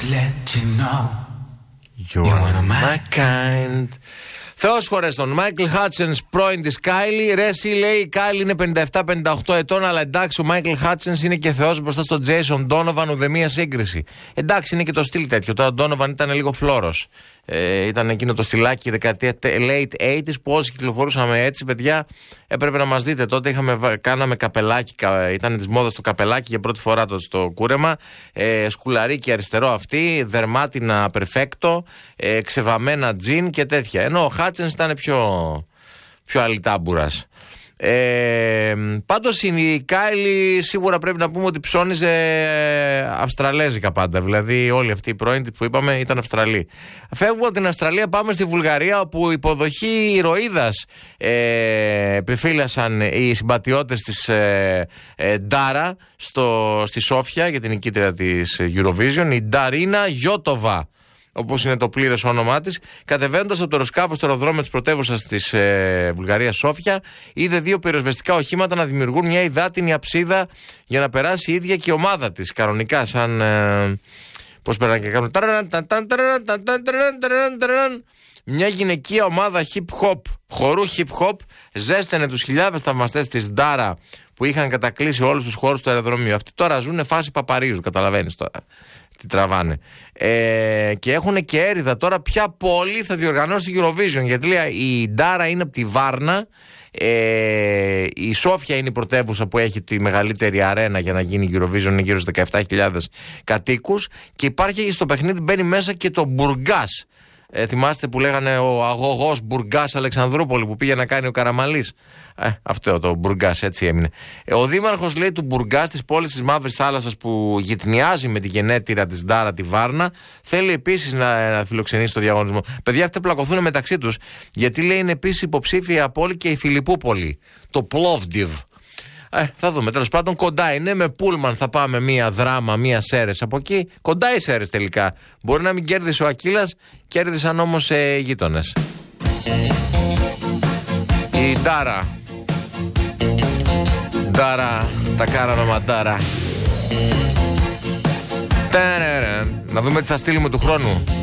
Let you know You are my kind. Θεός χωρές τον Μάικλ Χάτσενς, πρώην της Κάιλι. Ρε εσύ, λέει, η Κάιλι είναι 57-58 ετών, αλλά εντάξει, ο Μάικλ Χάτσενς είναι και θεός μπροστά στον Τζέισον Ντόνοβαν, ουδέμια σύγκριση. Εντάξει, είναι και το στυλ τέτοιο. Τώρα ο Ντόνοβαν ήταν λίγο φλόρος. Ήταν εκείνο το στυλάκι δεκαετία late 80s που όσοι κυκλοφορούσαμε έτσι, παιδιά, έπρεπε να μας δείτε. Τότε κάναμε καπελάκι, ήταν της μόδας το καπελάκι για πρώτη φορά στο κούρεμα. Σκουλαρίκι αριστερό αυτή, δερμάτινα περφέκτο, ξεβαμμένα τζιν και τέτοια. Ενώ ο Χάτσενς ήταν πιο αλυτάμπουρας. Πάντως η Κάιλι σίγουρα πρέπει να πούμε ότι ψώνιζε αυστραλέζικα πάντα. Δηλαδή όλοι αυτοί οι πρώην που είπαμε ήταν Αυστραλοί. Φεύγουμε από την Αυστραλία, πάμε στη Βουλγαρία, όπου υποδοχή ηρωίδας επιφύλασαν οι συμπατιώτες της Ντάρα στη Σόφια για την νικήτρια της Eurovision, η Νταρίνα Γιώτοβα, όπως είναι το πλήρες όνομά της. Κατεβαίνοντας από το αεροσκάφος στο αεροδρόμιο της πρωτεύουσας της Βουλγαρίας, Σόφια, είδε δύο πυροσβεστικά οχήματα να δημιουργούν μια υδάτινη αψίδα για να περάσει η ίδια και η ομάδα της. Κανονικά, σαν. Πώς περνάνε και κάνουν. Μια γυναικεία ομάδα hip-hop, χορού hip-hop, ζέστενε τους χιλιάδες θαυμαστές της Ντάρα που είχαν κατακλείσει όλους τους χώρους του αεροδρομίου. Αυτοί τώρα ζουν φάση Παπαρίζου, καταλαβαίνεις τώρα τι τραβάνε. Και έχουν και έριδα τώρα ποια πόλη θα διοργανώσει τη Eurovision. Γιατί λέει η Ντάρα είναι από τη Βάρνα, η Σόφια είναι η πρωτεύουσα που έχει τη μεγαλύτερη αρένα για να γίνει η Eurovision, είναι γύρω στους 17.000 κατοίκους, και υπάρχει στο παιχνίδι, μπαίνει μέσα και το Μπουργκάς. Θυμάστε που λέγανε ο αγωγός Μπουργκάς Αλεξανδρούπολη που πήγε να κάνει ο Καραμαλής. Αυτό το Μπουργκάς, έτσι έμεινε. Ο δήμαρχος, λέει, του Μπουργκάς, της πόλης της Μαύρης Θάλασσας, που γυτνιάζει με τη γενέτειρα της Ντάρα, τη Βάρνα, θέλει επίσης να φιλοξενήσει το διαγωνισμό. Παιδιά, αυτοί πλακωθούν μεταξύ τους, γιατί, λέει, είναι επίσης υποψήφια πόλη και η Φιλιππούπολη, το Πλόβντιβ. Θα δούμε. Τέλος πάντων, κοντά είναι. Με πούλμαν θα πάμε μία Δράμα, μία Σέρες από εκεί. Κοντά οι Σέρες τελικά. Μπορεί να μην κέρδισε ο Ακύλας, κέρδισαν όμως οι γείτονες. Η Ντάρα. Ντάρα, τα κάραμε μαντάρα. Να δούμε τι θα στείλουμε του χρόνου.